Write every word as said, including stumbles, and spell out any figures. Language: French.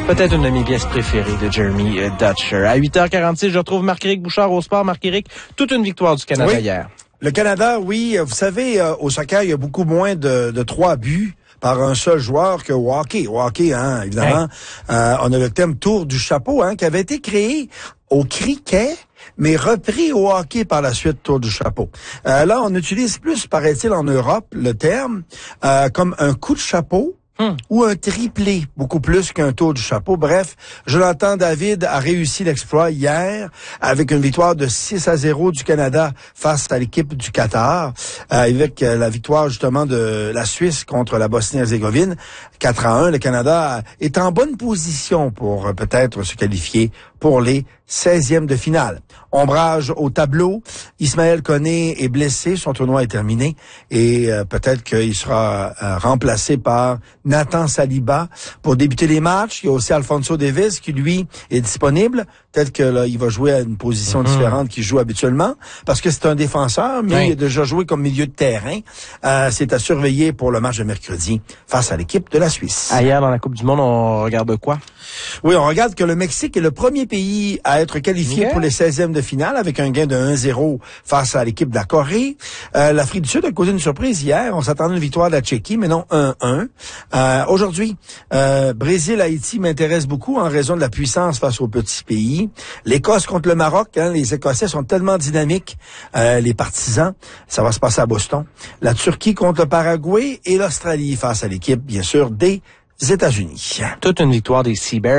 Peut-être une de mes pièces préférées de Jeremy Dutcher. À huit heures quarante-six, je retrouve Marc-Éric Bouchard au sport. Marc-Éric, toute une victoire du Canada oui. hier. Le Canada, oui. Vous savez, euh, au soccer, il y a beaucoup moins de, de trois buts par un seul joueur que au hockey. Au hockey, hein, évidemment. Hey. Euh, on a le thème Tour du chapeau, hein, qui avait été créé au cricket, mais repris au hockey par la suite, Tour du chapeau. Euh, là, on utilise plus, paraît-il, en Europe, le terme euh, comme un coup de chapeau. Hum. Ou un triplé, beaucoup plus qu'un tour du chapeau. Bref, Jonathan David a réussi l'exploit hier avec une victoire de six à zéro du Canada face à l'équipe du Qatar, euh, avec la victoire justement de la Suisse contre la Bosnie-Herzégovine, quatre à un. Le Canada est en bonne position pour euh, peut-être se qualifier pour les seizièmes de finale. Ombrage au tableau. Ismaël Koné est blessé. Son tournoi est terminé. Et euh, peut-être qu'il sera euh, remplacé par Nathan Saliba pour débuter les matchs. Il y a aussi Alphonso Davies qui, lui, est disponible. Peut-être que là, il va jouer à une position mm-hmm. différente qu'il joue habituellement. Parce que c'est un défenseur, mais oui. il a déjà joué comme milieu de terrain. Euh, c'est à surveiller pour le match de mercredi face à l'équipe de la Suisse. Hier, dans la Coupe du Monde, on regarde quoi? Oui, on regarde que le Mexique est le premier pays à être qualifié yeah. pour les seizièmes de finale avec un gain de un zéro face à l'équipe de la Corée. Euh, L'Afrique du Sud a causé une surprise hier. On s'attendait à une victoire de la Tchéquie, mais non, un un. Euh, Aujourd'hui, euh, Brésil-Haïti m'intéresse beaucoup en raison de la puissance face aux petits pays. L'Écosse contre le Maroc, hein, les Écossais sont tellement dynamiques, euh, les partisans. Ça va se passer à Boston. La Turquie contre le Paraguay et l'Australie face à l'équipe, bien sûr, des États-Unis. Toute une victoire des Sea Bears.